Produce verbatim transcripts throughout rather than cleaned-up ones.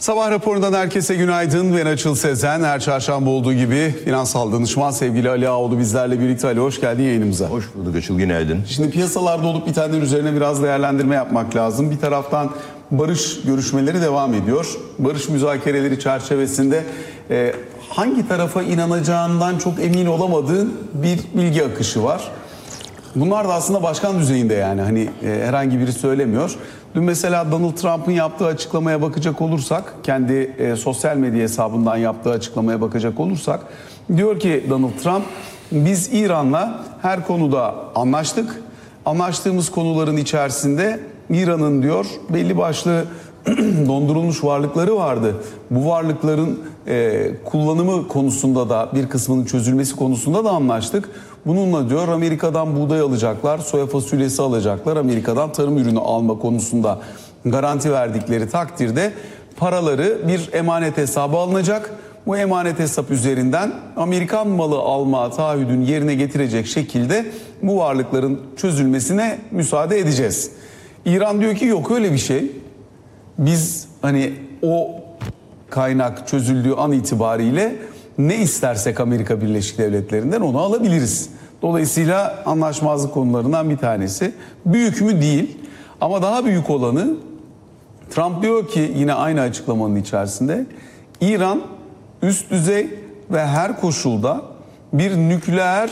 Sabah raporundan herkese günaydın. Ben Açıl Sezen. Her çarşamba olduğu gibi finansal danışman sevgili Ali Ağoğlu bizlerle birlikte. Ali, hoş geldin yayınımıza. Hoş bulduk Açıl, günaydın. Şimdi piyasalarda olup bitenler üzerine biraz değerlendirme yapmak lazım. Bir taraftan barış görüşmeleri devam ediyor. Barış müzakereleri çerçevesinde e, hangi tarafa inanacağından çok emin olamadığın bir bilgi akışı var. Bunlar da aslında başkan düzeyinde, yani hani e, herhangi biri söylemiyor. Dün mesela Donald Trump'ın yaptığı açıklamaya bakacak olursak, kendi e, sosyal medya hesabından yaptığı açıklamaya bakacak olursak, diyor ki Donald Trump, biz İran'la her konuda anlaştık. Anlaştığımız konuların içerisinde İran'ın, diyor, belli başlı dondurulmuş varlıkları vardı. Bu varlıkların e, kullanımı konusunda da, bir kısmının çözülmesi konusunda da anlaştık. Bununla, diyor, Amerika'dan buğday alacaklar, soya fasulyesi alacaklar. Amerika'dan tarım ürünü alma konusunda garanti verdikleri takdirde paraları bir emanet hesabı alınacak. Bu emanet hesap üzerinden Amerikan malı alma taahhüdünü yerine getirecek şekilde bu varlıkların çözülmesine müsaade edeceğiz. İran diyor ki yok öyle bir şey. Biz hani o kaynak çözüldüğü an itibariyle ne istersek Amerika Birleşik Devletleri'nden onu alabiliriz. Dolayısıyla anlaşmazlık konularından bir tanesi. Büyük mü? Değil. Ama daha büyük olanı, Trump diyor ki yine aynı açıklamanın içerisinde, İran üst düzey ve her koşulda bir nükleer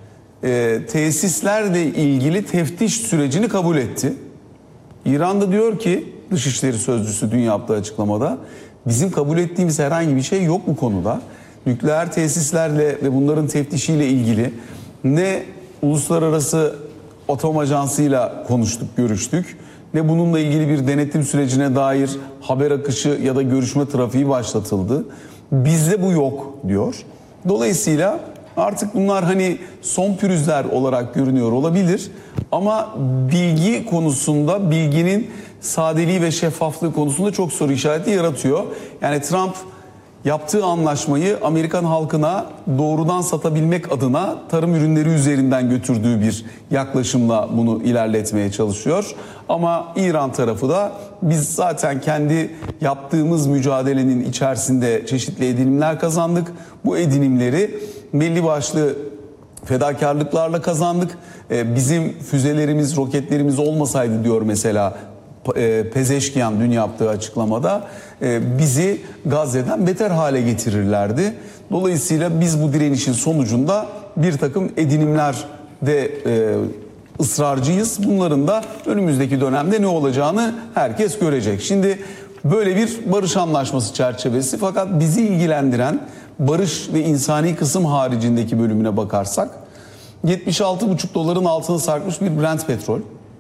e, tesislerle ilgili teftiş sürecini kabul etti. İran da diyor ki, Dışişleri Sözcüsü dün yaptığı açıklamada, bizim kabul ettiğimiz herhangi bir şey yok bu konuda. Nükleer tesislerle ve bunların teftişiyle ilgili ne Uluslararası Atom Ajansı'yla konuştuk, görüştük, ne bununla ilgili bir denetim sürecine dair haber akışı ya da görüşme trafiği başlatıldı. Bizde bu yok, diyor. Dolayısıyla artık bunlar hani son pürüzler olarak görünüyor olabilir ama bilgi konusunda, bilginin sadeliği ve şeffaflığı konusunda çok soru işareti yaratıyor. Yani Trump yaptığı anlaşmayı Amerikan halkına doğrudan satabilmek adına tarım ürünleri üzerinden götürdüğü bir yaklaşımla bunu ilerletmeye çalışıyor. Ama İran tarafı da biz zaten kendi yaptığımız mücadelenin içerisinde çeşitli edinimler kazandık. Bu edinimleri belli başlı fedakarlıklarla kazandık. Bizim füzelerimiz, roketlerimiz olmasaydı, diyor mesela Pezeşkiyan dün yaptığı açıklamada, bizi Gazze'den beter hale getirirlerdi. Dolayısıyla biz bu direnişin sonucunda bir takım edinimler de ısrarcıyız. Bunların da önümüzdeki dönemde ne olacağını herkes görecek. Şimdi böyle bir barış anlaşması çerçevesi, fakat bizi ilgilendiren barış ve insani kısım haricindeki bölümüne bakarsak, yetmiş altı buçuk doların altına sarkmış bir Brent petrol,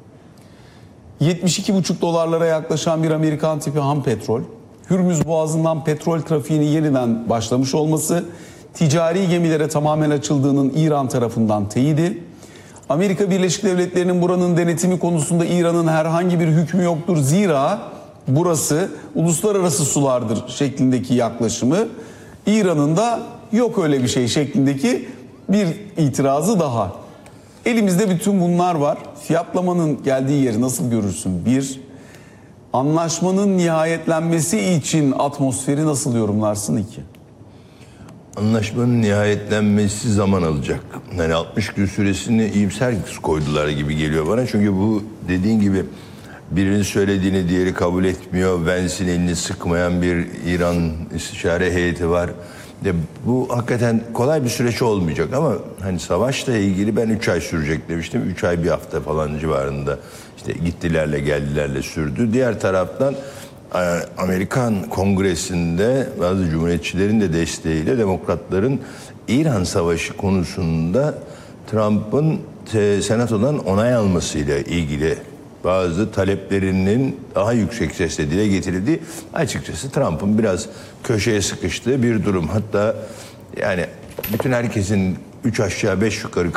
yetmiş iki buçuk dolarlara yaklaşan bir Amerikan tipi ham petrol, Hürmüz Boğazı'ndan petrol trafiğinin yeniden başlamış olması, ticari gemilere tamamen açıldığının İran tarafından teyidi, Amerika Birleşik Devletleri'nin buranın denetimi konusunda İran'ın herhangi bir hükmü yoktur, zira burası uluslararası sulardır şeklindeki yaklaşımı, İran'ın da yok öyle bir şey şeklindeki bir itirazı daha. Elimizde bütün bunlar var. Fiyatlamanın geldiği yeri nasıl görürsün? Bir, anlaşmanın nihayetlenmesi için atmosferi nasıl yorumlarsın? İki. Anlaşmanın nihayetlenmesi zaman alacak. Yani altmış gün süresini iyimser koydular gibi geliyor bana. Çünkü bu, dediğin gibi, birinin söylediğini diğeri kabul etmiyor. Vance'in elini sıkmayan bir İran istişare heyeti var. De bu hakikaten kolay bir süreç olmayacak ama hani savaşla ilgili ben üç ay sürecek demiştim. üç ay bir hafta falan civarında işte gittilerle geldilerle sürdü. Diğer taraftan Amerikan Kongresi'nde bazı cumhuriyetçilerin de desteğiyle demokratların İran savaşı konusunda Trump'ın senatodan onay almasıyla ilgili bazı taleplerinin daha yüksek sesle dile getirildiği, açıkçası Trump'ın biraz köşeye sıkıştığı bir durum. Hatta yani bütün herkesin üç aşağı beş yukarı